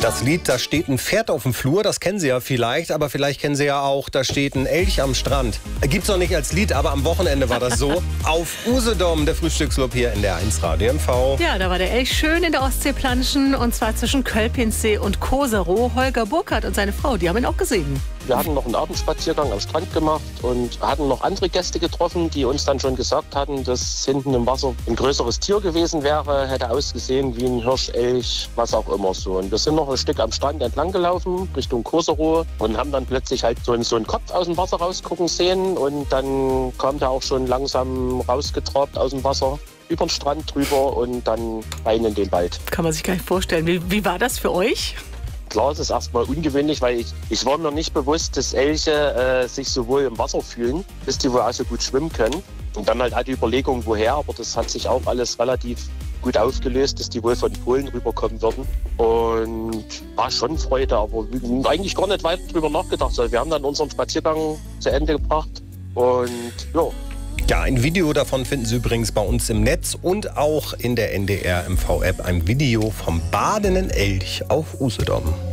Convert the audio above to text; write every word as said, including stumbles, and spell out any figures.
Das Lied, da steht ein Pferd auf dem Flur, das kennen Sie ja vielleicht, aber vielleicht kennen Sie ja auch, da steht ein Elch am Strand. Gibt's noch nicht als Lied, aber am Wochenende war das so. Auf Usedom, der Frühstücksclub hier in der eins Radio M V. Ja, da war der Elch schön in der Ostsee planschen, und zwar zwischen Kölpinsee und Koserow. Holger Burkhardt und seine Frau, die haben ihn auch gesehen. Wir hatten noch einen Abendspaziergang am Strand gemacht und hatten noch andere Gäste getroffen, die uns dann schon gesagt hatten, dass hinten im Wasser ein größeres Tier gewesen wäre, hätte ausgesehen wie ein Hirsch, Elch, was auch immer so. Und wir sind noch ein Stück am Strand entlang gelaufen, Richtung Koserow, und haben dann plötzlich halt so einen, so einen Kopf aus dem Wasser rausgucken sehen, und dann kam der auch schon langsam rausgetrabt aus dem Wasser, über den Strand drüber und dann rein in den Wald. Kann man sich gar nicht vorstellen. Wie, wie war das für euch? Klar, es ist erstmal ungewöhnlich, weil ich, ich war mir nicht bewusst, dass Elche äh, sich so wohl im Wasser fühlen, dass die wohl auch so gut schwimmen können. Und dann halt auch die Überlegung, woher, aber das hat sich auch alles relativ gut aufgelöst, dass die wohl von Polen rüberkommen würden. Und war schon Freude, aber wir haben eigentlich gar nicht weiter drüber nachgedacht. Also wir haben dann unseren Spaziergang zu Ende gebracht und ja. Ja, ein Video davon finden Sie übrigens bei uns im Netz und auch in der N D R M V-App, ein Video vom badenden Elch auf Usedom.